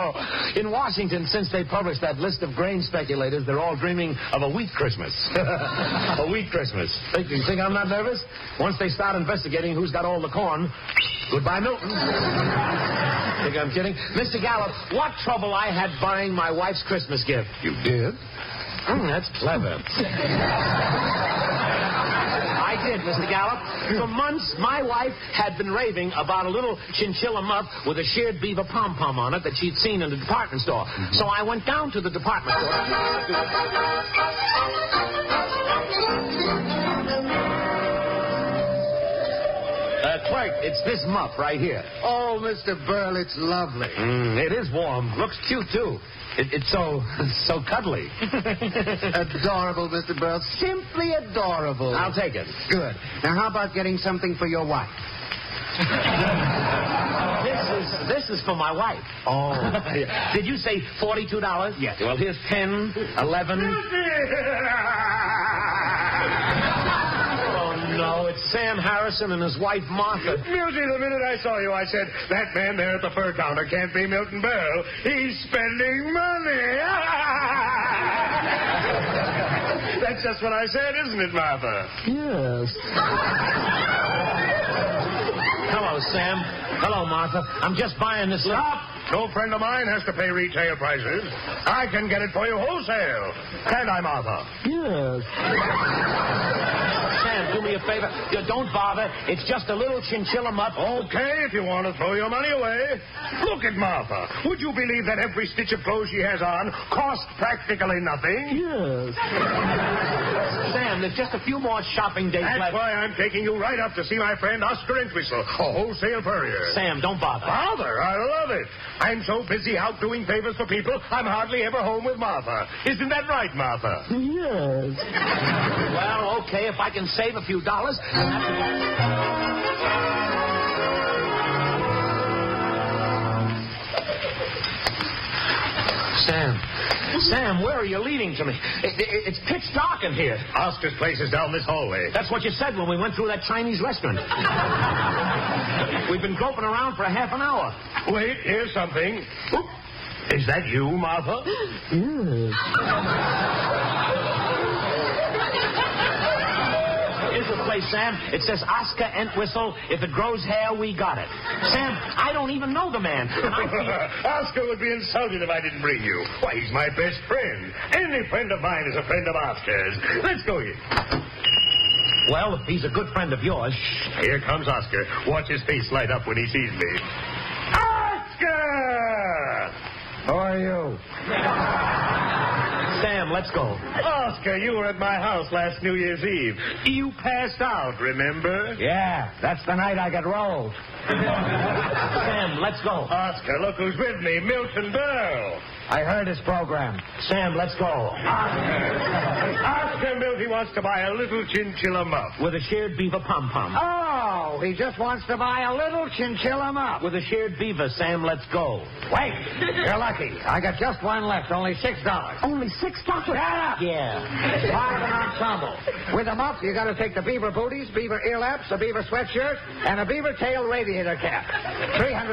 know, in Washington, since they published that list of grain speculators, they're all dreaming of a wheat Christmas. A wheat Christmas. You think I'm not nervous? Once they start investigating who's got all the corn, goodbye, Milton. Think I'm kidding? Mr. Gallup, what trouble I had buying my wife's Christmas gift. You did? That's clever. I did, Mr. Gallup. For months, my wife had been raving about a little chinchilla muff with a sheared beaver pom-pom on it that she'd seen in the department store. So I went down to the department store. Clerk, it's this muff right here. Oh, Mr. Burl, it's lovely. It is warm. Looks cute, too. It's so cuddly. Adorable, Mr. Burl. Simply adorable. I'll take it. Good. Now, how about getting something for your wife? This is for my wife. Oh. Did you say $42? Yes. Well, here's 10, 11... No, it's Sam Harrison and his wife, Martha. Milty, the minute I saw you, I said, that man there at the fur counter can't be Milton Berle. He's spending money. That's just what I said, isn't it, Martha? Yes. Hello, Sam. Hello, Martha. I'm just buying this little... Stop! No friend of mine has to pay retail prices. I can get it for you wholesale. Can't I, Martha? Yes. Sam, do me a favor. Don't bother. It's just a little chinchilla muff. Okay, if you want to throw your money away. Look at Martha. Would you believe that every stitch of clothes she has on costs practically nothing? Yes. Sam, there's just a few more shopping days left. That's why I'm taking you right up to see my friend Oscar Entwistle, a wholesale furrier. Sam, don't bother. Bother? I love it. I'm so busy out doing favors for people, I'm hardly ever home with Martha. Isn't that right, Martha? Yes. Well, okay, if I can save a few dollars. Sam, where are you leading to me? It's pitch dark in here. Oscar's place is down this hallway. That's what you said when we went through that Chinese restaurant. We've been groping around for a half an hour. Wait, here's something. Oop. Is that you, Martha? Yes. Here's the place, Sam. It says Oscar Entwistle. If it grows hair, we got it. Sam, I don't even know the man. Oscar would be insulted if I didn't bring you. Why, he's my best friend. Any friend of mine is a friend of Oscar's. Let's go in. Well, if he's a good friend of yours. Here comes Oscar. Watch his face light up when he sees me. Oscar! Who are you? Sam, let's go. Oscar, you were at my house last New Year's Eve. You passed out, remember? Yeah, that's the night I got rolled. Sam, let's go. Oscar, look who's with me, Milton Berle. I heard his program. Sam, let's go. Oscar Milty wants to buy a little chinchilla muff. With a sheared beaver pom-pom. Oh, he just wants to buy a little chinchilla muff. With a sheared beaver, Sam, let's go. Wait, you're lucky. I got just one left, only $6. Only $6? Shut up! Yeah. Part of an ensemble. With a muff, you got to take the beaver booties, beaver ear laps, a beaver sweatshirt, and a beaver tail radiator cap. $300.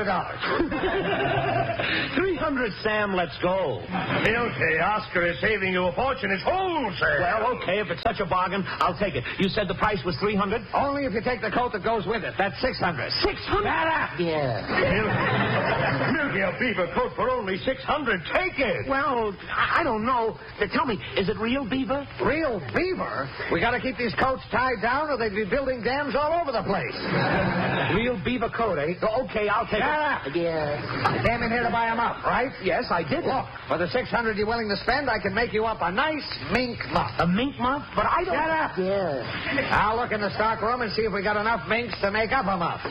300, Sam, let's go. Milty, Oscar is saving you a fortune. It's wholesale. Well, okay, if it's such a bargain, I'll take it. You said the price was 300? Only if you take the coat that goes with it. That's 600. 600? Yeah. Milty, a beaver coat for only 600. Take it. Well, I don't know. Tell me, is it real beaver? Real beaver? We got to keep these coats tied down or they'd be building dams all over the place. Real beaver coat, eh? Okay, I'll take it. Yeah. You came in here to buy 'em up, right? Yes, I did. Look, for the 600 you're willing to spend, I can make you up a nice mink muff. A mink muff? But I don't... Shut up. Yeah. I'll look in the stock room and see if we got enough minks to make up a muff.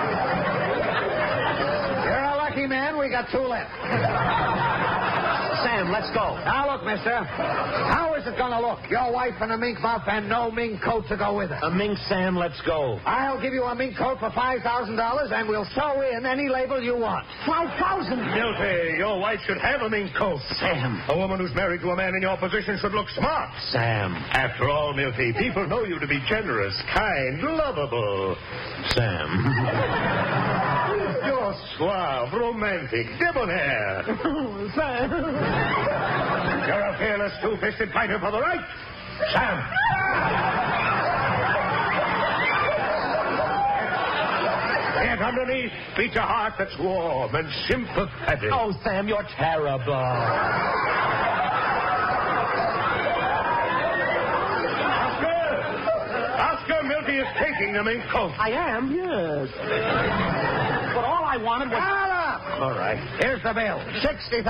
You're a lucky man. We got 2 left. Sam, let's go. Now, look, mister. How is it going to look? Your wife in a mink muff and no mink coat to go with it. A mink, Sam, let's go. I'll give you a mink coat for $5,000, and we'll sew in any label you want. 5,000? Milty, your wife should have a mink coat. Sam. A woman who's married to a man in your position should look smart. Sam. After all, Milty, people know you to be generous, kind, lovable. Sam. You're suave, romantic, debonair. Sam. You're a fearless, two-fisted fighter for the right. Sam. Yet underneath beats a heart that's warm and sympathetic. Oh, Sam, you're terrible. Oscar, Milty is taking the mink coat. I am, yes. But all I wanted was... Shut up! All right. Here's the bill. $60,000.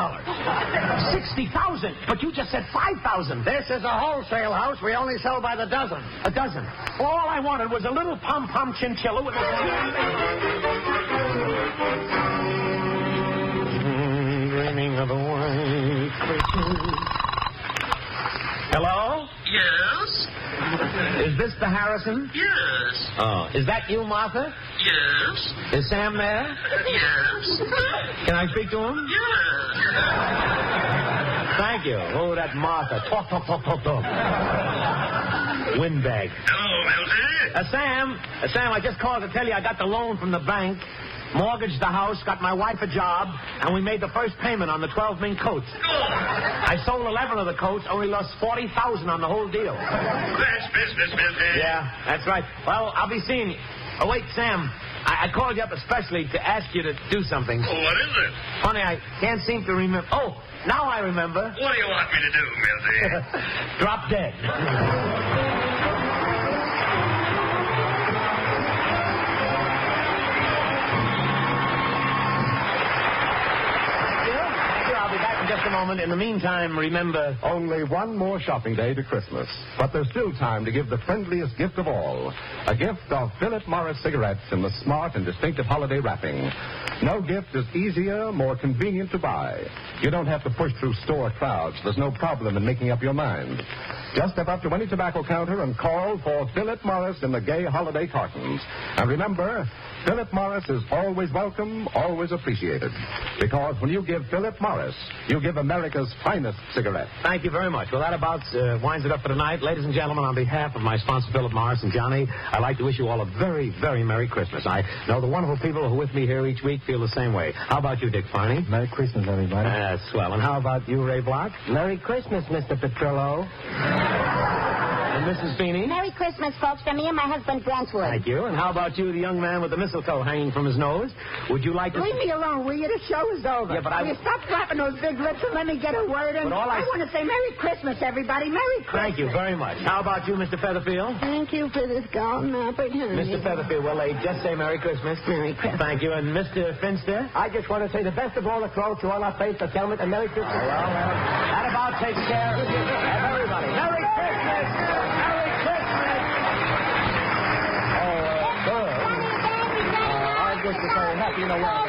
60,000? But you just said 5,000. This is a wholesale house. We only sell by the dozen. A dozen. Well, all I wanted was a little pom-pom chinchilla with a... Dreaming of a white Christmas. Hello? Yes? Is this the Harrison? Yes. Oh. Is that you, Martha? Yes. Is Sam there? Yes. Can I speak to him? Yes. Thank you. Oh, that Martha. Talk. Windbag. Hello, Milty. Sam, I just called to tell you I got the loan from the bank, mortgaged the house, got my wife a job, and we made the first payment on the 12 mink coats. I sold 11 of the coats, only lost $40,000 on the whole deal. That's business, Milty. Yeah, that's right. Well, I'll be seeing you. Oh, wait, Sam. I called you up especially to ask you to do something. Oh, what is it? Funny, I can't seem to remember. Oh, now I remember. What do you want me to do, Milty? Drop dead. Just a moment. In the meantime, remember... Only one more shopping day to Christmas. But there's still time to give the friendliest gift of all. A gift of Philip Morris cigarettes in the smart and distinctive holiday wrapping. No gift is easier, more convenient to buy. You don't have to push through store crowds. There's no problem in making up your mind. Just step up to any tobacco counter and call for Philip Morris in the gay holiday cartons. And remember, Philip Morris is always welcome, always appreciated. Because when you give Philip Morris, you give America's finest cigarette. Thank you very much. Well, that about winds it up for tonight. Ladies and gentlemen, on behalf of my sponsor, Philip Morris and Johnny, I'd like to wish you all a very, very Merry Christmas. I know the wonderful people who are with me here each week feel the same way. How about you, Dick Farney? Merry Christmas, everybody. That's swell. And how about you, Ray Block? Merry Christmas, Mr. Petrillo. And Mrs. Feeney? Merry Christmas, folks, from me and my husband, Brentwood. Thank you. And how about you, the young man with the mistletoe hanging from his nose? Would you like to... Leave me alone, will you? The show is over. Yeah, but Will you stop flapping those big lips and let me get a word in? But all I want to say Merry Christmas, everybody. Merry Christmas. Thank you very much. How about you, Mr. Featherfield? Thank you for this golden opportunity. Mr. Featherfield, well, just say Merry Christmas. Merry Christmas. Thank you. And Mr. Finster? I just want to say the best of all the clothes to all our faith, the helmet, and Merry Christmas. Well, that about takes care of everybody. Merry Christmas! Merry Christmas! I just to say happy New Year.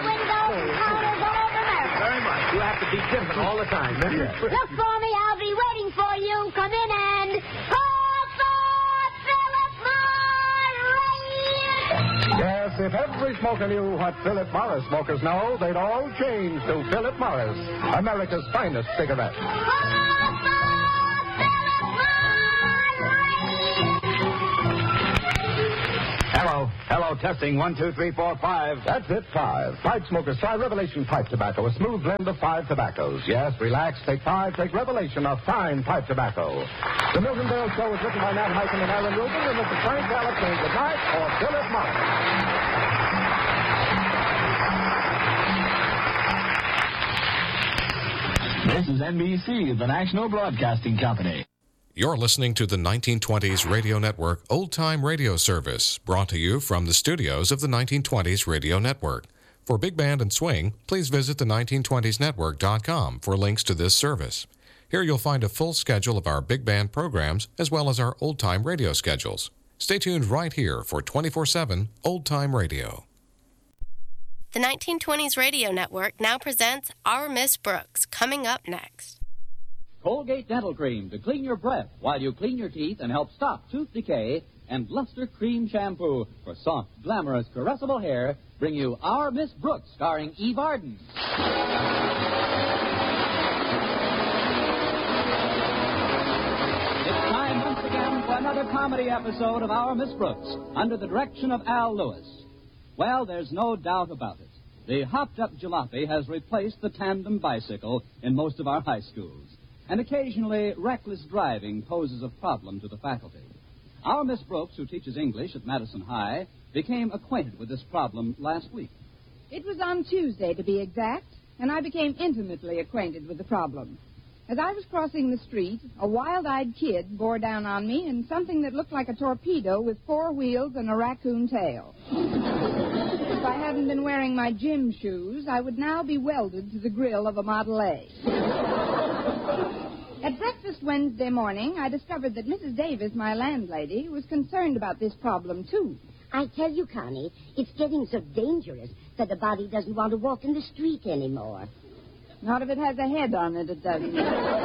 Very much. You have to be different all the time. Look for me. I'll be waiting for you. Come in and... call for Philip Morris! Yes, if every smoker knew what Philip Morris smokers know, they'd all change to Philip Morris, America's finest cigarette. Hello, testing. 1, 2, 3, 4, 5. That's it, 5. Pipe smokers, try Revelation Pipe Tobacco, a smooth blend of 5 tobaccos. Yes, relax, take 5, take Revelation, a fine pipe tobacco. The Milton Bell Show is written by Nat Hyken and Alan Rubin, and Mr. Frank Gallup saying good night for Philip Morris. This is NBC, the National Broadcasting Company. You're listening to the 1920s Radio Network Old Time Radio Service, brought to you from the studios of the 1920s Radio Network. For Big Band and Swing, please visit the 1920snetwork.com for links to this service. Here you'll find a full schedule of our Big Band programs, as well as our Old Time Radio schedules. Stay tuned right here for 24/7 Old Time Radio. The 1920s Radio Network now presents Our Miss Brooks, coming up next. Colgate Dental Cream to clean your breath while you clean your teeth and help stop tooth decay, and Luster Cream Shampoo for soft, glamorous, caressable hair bring you Our Miss Brooks, starring Eve Arden. It's time once again for another comedy episode of Our Miss Brooks, under the direction of Al Lewis. Well, there's no doubt about it. The hopped-up jalopy has replaced the tandem bicycle in most of our high schools. And occasionally, reckless driving poses a problem to the faculty. Our Miss Brooks, who teaches English at Madison High, became acquainted with this problem last week. It was on Tuesday, to be exact, and I became intimately acquainted with the problem. As I was crossing the street, a wild-eyed kid bore down on me in something that looked like a torpedo with 4 wheels and a raccoon tail. If I hadn't been wearing my gym shoes, I would now be welded to the grill of a Model A. At breakfast Wednesday morning, I discovered that Mrs. Davis, my landlady, was concerned about this problem, too. I tell you, Connie, it's getting so dangerous that the body doesn't want to walk in the street anymore. Not if it has a head on it, it doesn't.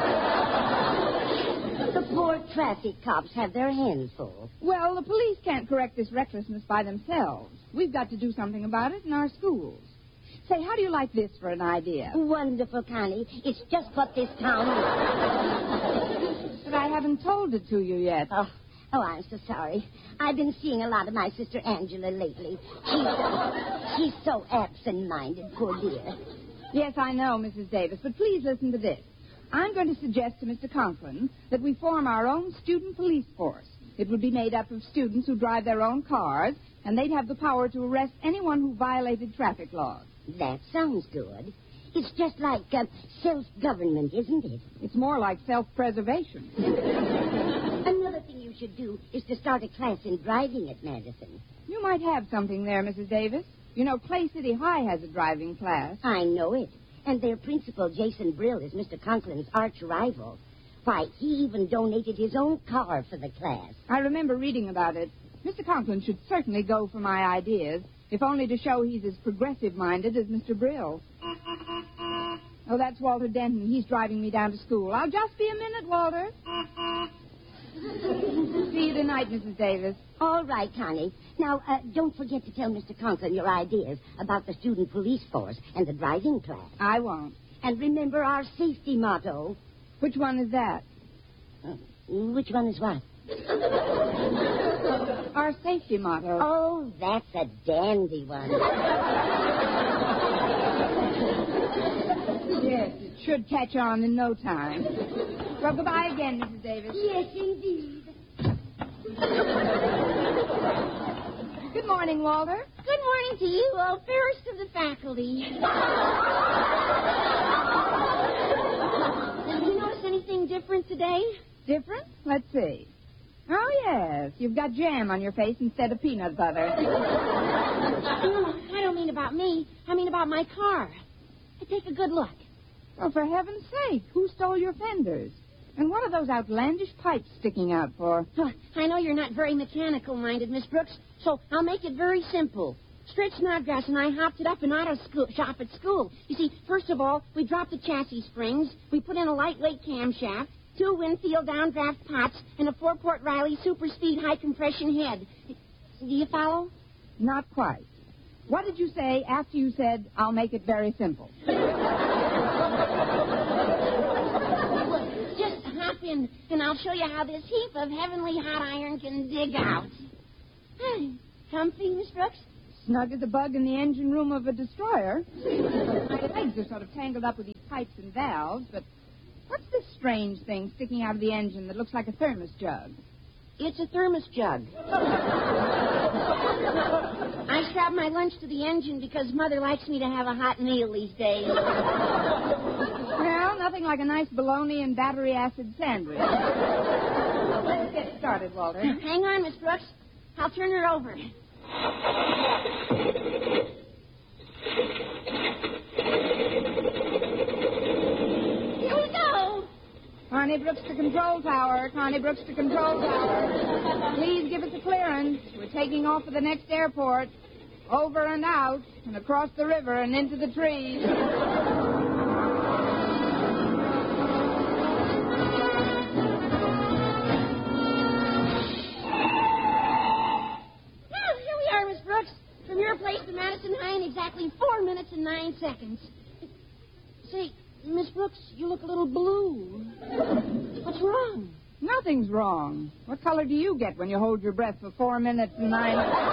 The poor traffic cops have their hands full. Well, the police can't correct this recklessness by themselves. We've got to do something about it in our schools. Say, how do you like this for an idea? Wonderful, Connie. It's just what this town needs. But I haven't told it to you yet. Oh, I'm so sorry. I've been seeing a lot of my sister Angela lately. She's so absent-minded, poor dear. Yes, I know, Mrs. Davis, but please listen to this. I'm going to suggest to Mr. Conklin that we form our own student police force. It would be made up of students who drive their own cars, and they'd have the power to arrest anyone who violated traffic laws. That sounds good. It's just like self-government, isn't it? It's more like self-preservation. Another thing you should do is to start a class in driving at Madison. You might have something there, Mrs. Davis. You know, Clay City High has a driving class. I know it. And their principal, Jason Brill, is Mr. Conklin's arch rival. Why, he even donated his own car for the class. I remember reading about it. Mr. Conklin should certainly go for my ideas, if only to show he's as progressive-minded as Mr. Brill. Oh, that's Walter Denton. He's driving me down to school. I'll just be a minute, Walter. See you tonight, Mrs. Davis. All right, Connie. Now, don't forget to tell Mr. Conklin your ideas about the student police force and the driving class. I won't. And remember our safety motto. Which one is that? Which one is what? Our safety motto. Oh, that's a dandy one. Yes, it should catch on in no time. Well, goodbye again, Mrs. Davis. Yes, indeed. Good morning, Walter. Good morning to you, all fairest of the faculty. Did you notice anything different today? Different? Let's see. Oh, yes. You've got jam on your face instead of peanut butter. No, I don't mean about me. I mean about my car. Take a good look. Well, for heaven's sake, who stole your fenders? And what are those outlandish pipes sticking out for? I know you're not very mechanical-minded, Miss Brooks, so I'll make it very simple. Stretch Snodgrass and I hopped it up in auto shop at school. You see, first of all, we dropped the chassis springs, we put in a lightweight camshaft, 2 Winfield downdraft pots, and a 4-port Riley super-speed high-compression head. Do you follow? Not quite. What did you say after you said, I'll make it very simple? Just hop in, and I'll show you how this heap of heavenly hot iron can dig out. Comfy, Miss Brooks? Snug as a bug in the engine room of a destroyer. My legs are sort of tangled up with these pipes and valves, but what's this strange thing sticking out of the engine that looks like a thermos jug? It's a thermos jug. I strap my lunch to the engine because Mother likes me to have a hot meal these days. Well, nothing like a nice bologna and battery acid sandwich. Let's get started, Walter. Hang on, Miss Brooks. I'll turn her over. Here we go. Connie Brooks to control tower. Connie Brooks to control tower. Please give us a clearance. We're taking off for the next airport. Over and out, and across the river and into the trees. From your place to Madison High in exactly 4 minutes and 9 seconds. Say, Miss Brooks, you look a little blue. What's wrong? Nothing's wrong. What color do you get when you hold your breath for 4 minutes and 9...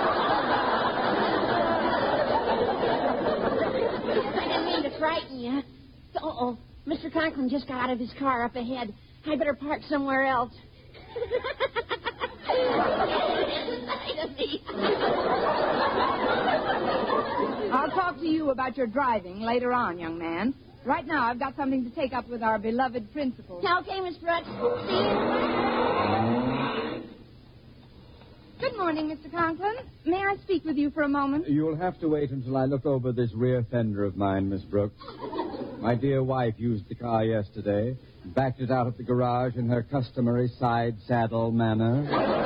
I didn't mean to frighten you. Uh-oh. Mr. Conklin just got out of his car up ahead. I better park somewhere else. I'll talk to you about your driving later on, young man. Right now, I've got something to take up with our beloved principal. Okay, Miss Brooks. See you. Good morning, Mr. Conklin. May I speak with you for a moment? You'll have to wait until I look over this rear fender of mine, Miss Brooks. My dear wife used the car yesterday, backed it out of the garage in her customary side saddle manner.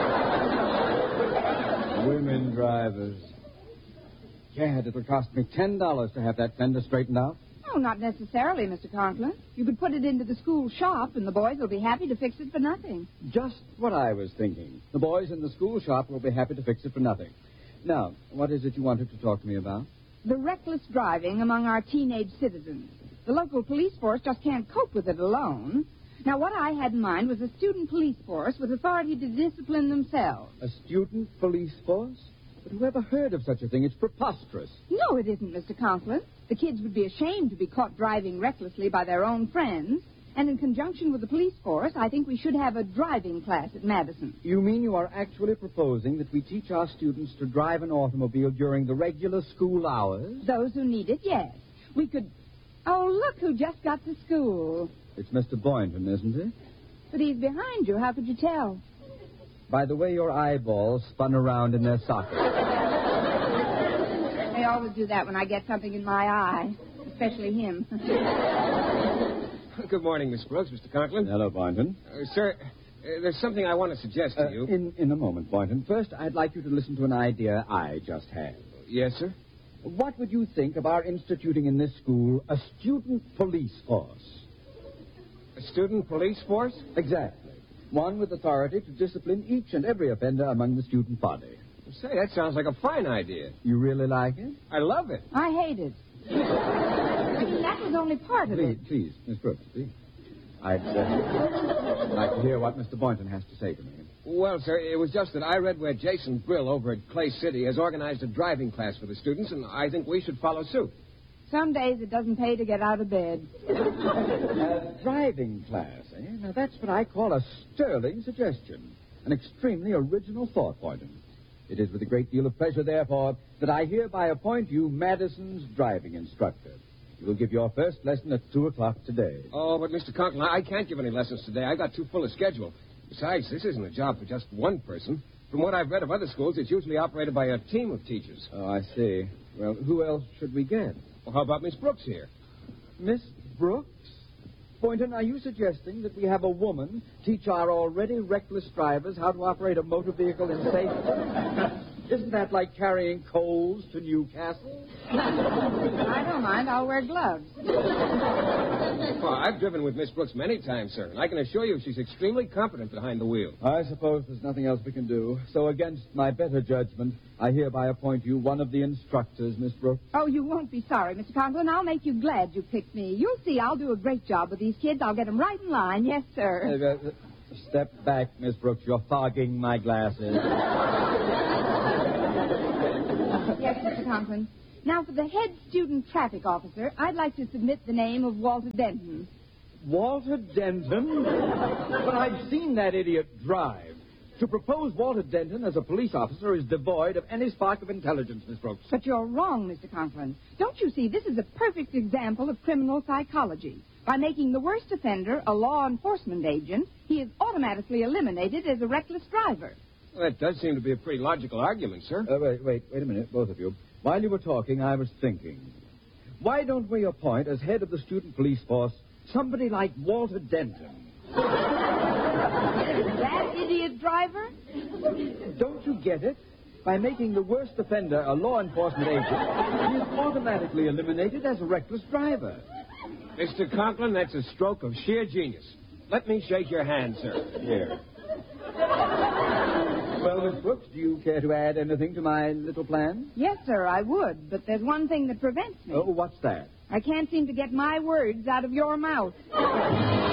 Women drivers. Gad, it'll cost me $10 to have that fender straightened out. Oh, not necessarily, Mr. Conklin. You could put it into the school shop, and the boys will be happy to fix it for nothing. Just what I was thinking. The boys in the school shop will be happy to fix it for nothing. Now, what is it you wanted to talk to me about? The reckless driving among our teenage citizens. The local police force just can't cope with it alone. Now, what I had in mind was a student police force with authority to discipline themselves. A student police force? But who ever heard of such a thing? It's preposterous. No, it isn't, Mr. Conklin. The kids would be ashamed to be caught driving recklessly by their own friends. And in conjunction with the police force, I think we should have a driving class at Madison. You mean you are actually proposing that we teach our students to drive an automobile during the regular school hours? Those who need it, yes. We could... Oh, look who just got to school. It's Mr. Boynton, isn't it? But he's behind you. How could you tell? By the way your eyeballs spun around in their sockets. They always do that when I get something in my eye, especially him. Good morning, Miss Brooks, Mr. Conklin. Hello, Boynton. Sir, there's something I want to suggest to you. In a moment, Boynton. First, I'd like you to listen to an idea I just had. Yes, sir? What would you think of our instituting in this school a student police force? A student police force? Exactly. One with authority to discipline each and every offender among the student body. Say, that sounds like a fine idea. You really like it? I love it. I hate it. That was only part of it. Please, Miss Brooks, please. I'd like to hear what Mr. Boynton has to say to me. Well, sir, it was just that I read where Jason Brill over at Clay City has organized a driving class for the students, and I think we should follow suit. Some days it doesn't pay to get out of bed. A driving class, eh? Now, that's what I call a sterling suggestion. An extremely original thought, Boynton. It is with a great deal of pleasure, therefore, that I hereby appoint you Madison's driving instructor. You will give your first lesson at 2 o'clock today. Oh, but Mr. Conklin, I can't give any lessons today. I got too full a schedule. Besides, this isn't a job for just one person. From what I've read of other schools, it's usually operated by a team of teachers. Oh, I see. Well, who else should we get? Well, how about Miss Brooks here? Miss Brooks? Boynton, are you suggesting that we have a woman teach our already reckless drivers how to operate a motor vehicle in safety? Isn't that like carrying coals to Newcastle? I don't mind. I'll wear gloves. Well, I've driven with Miss Brooks many times, sir, and I can assure you she's extremely competent behind the wheel. I suppose there's nothing else we can do. So against my better judgment, I hereby appoint you one of the instructors, Miss Brooks. Oh, you won't be sorry, Mr. Conklin. I'll make you glad you picked me. You'll see I'll do a great job with these kids. I'll get them right in line. Yes, sir. Step back, Miss Brooks. You're fogging my glasses. Yes, Mr. Conklin. Now, for the head student traffic officer, I'd like to submit the name of Walter Denton. Walter Denton? But I've seen that idiot drive. To propose Walter Denton as a police officer is devoid of any spark of intelligence, Miss Brooks. But you're wrong, Mr. Conklin. Don't you see, this is a perfect example of criminal psychology. By making the worst offender a law enforcement agent, he is automatically eliminated as a reckless driver. Well, that does seem to be a pretty logical argument, sir. Wait a minute, both of you. While you were talking, I was thinking. Why don't we appoint, as head of the student police force, somebody like Walter Denton? That idiot driver? Don't you get it? By making the worst offender a law enforcement agent, he is automatically eliminated as a reckless driver. Mr. Conklin, that's a stroke of sheer genius. Let me shake your hand, sir. Here. Well, Miss Brooks, do you care to add anything to my little plan? Yes, sir, I would, but there's one thing that prevents me. Oh, what's that? I can't seem to get my words out of your mouth.